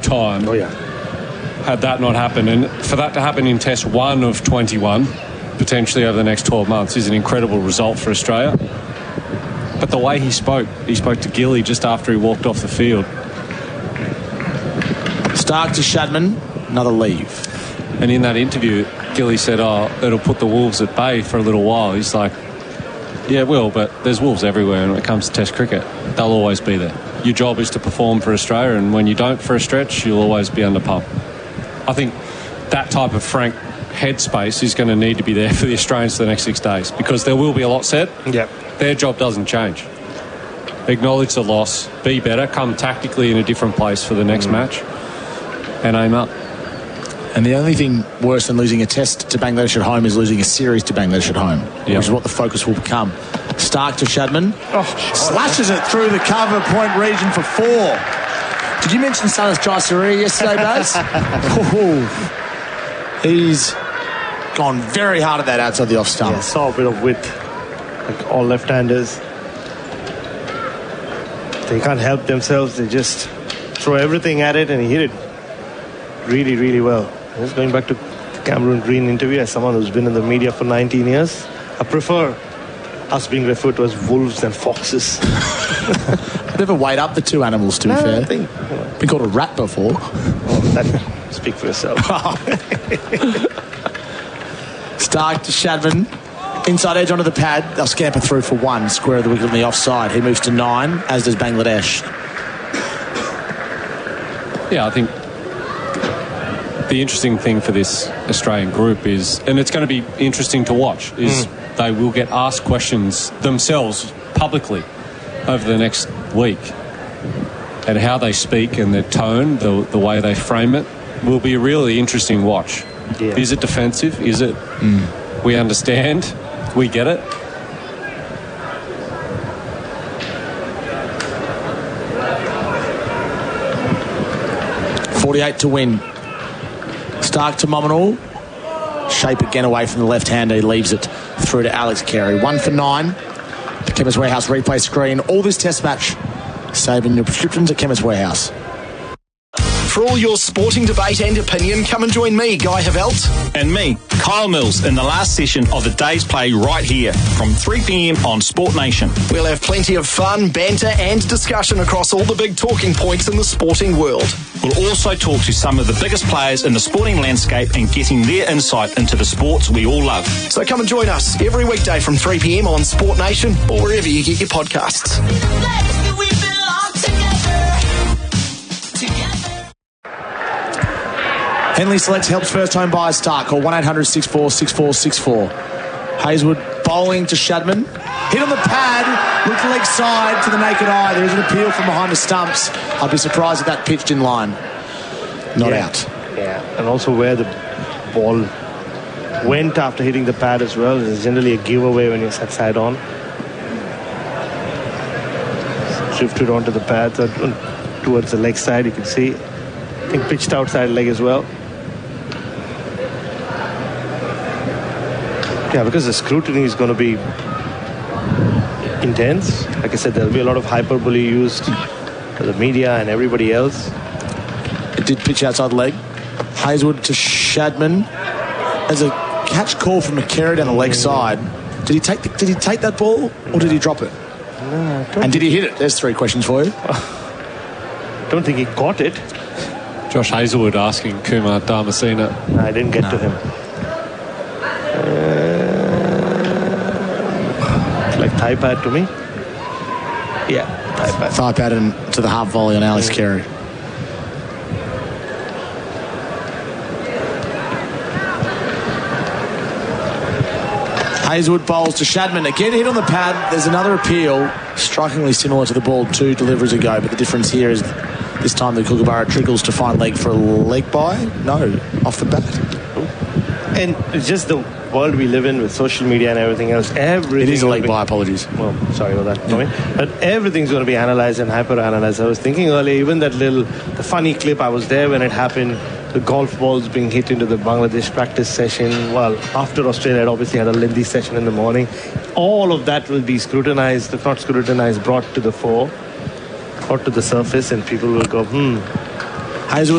time. Oh, yeah. Had that not happened, and for that to happen in Test 1 of 21, potentially over the next 12 months, is an incredible result for Australia. But the way he spoke to Gilly just after he walked off the field. Stark to Shadman, another leave. And in that interview, Gilly said, it'll put the Wolves at bay for a little while. He's like, yeah, it will, but there's Wolves everywhere, and when it comes to Test cricket, they'll always be there. Your job is to perform for Australia, and when you don't for a stretch, you'll always be under pump. I think that type of frank headspace is going to need to be there for the Australians for the next 6 days, because there will be a lot said. Yep. Their job doesn't change. Acknowledge the loss, be better, come tactically in a different place for the next match, and aim up. And the only thing worse than losing a test to Bangladesh at home is losing a series to Bangladesh at home, which is what the focus will become. Stark to Shadman. Slashes it through the cover point region for 4. Did you mention Salas Jayasuriya yesterday, Baz? He's gone very hard at that outside the off stump. Yeah, saw a bit of width, like all left-handers. They can't help themselves. They just throw everything at it, and he hit it really, really well. Just going back to the Cameron Green interview, as someone who's been in the media for 19 years, I prefer us being referred to as wolves than foxes. Never weighed up the two animals, to be fair. I think, been called a rat before. Speak for yourself. Stark to Shadman. Inside edge onto the pad. They'll scamper through for 1. Square of the wicket on the offside. He moves to 9, as does Bangladesh. Yeah, I think the interesting thing for this Australian group is, and it's going to be interesting to watch, is they will get asked questions themselves publicly over the next week. And how they speak and their tone, the way they frame it, will be a really interesting watch. Yeah. Is it defensive? Is it we understand, we get it? .48 to win. Stark to Mominal. Shape again away from the left-hander. He leaves it through to Alex Carey. 1 for 9. The Chemist Warehouse replay screen. All this test match. Saving your prescriptions at Chemist Warehouse. For all your sporting debate and opinion, come and join me, Guy Havelt. And me, Kyle Mills, in the last session of the day's play right here from 3 p.m. on Sport Nation. We'll have plenty of fun, banter and discussion across all the big talking points in the sporting world. We'll also talk to some of the biggest players in the sporting landscape and getting their insight into the sports we all love. So come and join us every weekday from 3 p.m. on Sport Nation or wherever you get your podcasts. Henley Selects helps first home buyers start. Call 1-800-64-6464. Hazelwood bowling to Shadman. Hit on the pad with leg side to the naked eye. There is an appeal from behind the stumps. I'd be surprised if that pitched in line. Not out. Yeah, and also where the ball went after hitting the pad as well. There's generally a giveaway when you're set side on. Drifted onto the pad towards the leg side, you can see. I think pitched outside leg as well. Yeah, because the scrutiny is going to be intense. Like I said, there'll be a lot of hyperbole used by the media and everybody else. It did pitch outside leg. Hazelwood to Shadman. There's a catch call from McCary down the leg side. Did he take that ball or did he drop it? No, and did he hit it? There's 3 questions for you. Don't think he caught it. Josh Hazelwood asking Kumar Dharmasena. No, I didn't get to him. Like thigh pad to me. Yeah, thigh pad. Thigh pad and to the half volley on Alex Carey. Hazelwood bowls to Shadman. Again hit on the pad. There's another appeal. Strikingly similar to the ball 2 deliveries ago, but the difference here is this time the Kookaburra trickles to find leg for a leg by. No, off the bat. And it's just the world we live in with social media and everything else. Everything it is a leg by, apologies. Well, sorry about that, Tommy. But everything's going to be analysed and hyper-analysed. I was thinking earlier, even the funny clip, I was there when it happened, the golf balls being hit into the Bangladesh practice session. Well, after Australia had obviously had a lengthy session in the morning. All of that will be scrutinised, if not scrutinised, brought to the fore or to the surface, and people will go, Hazelwood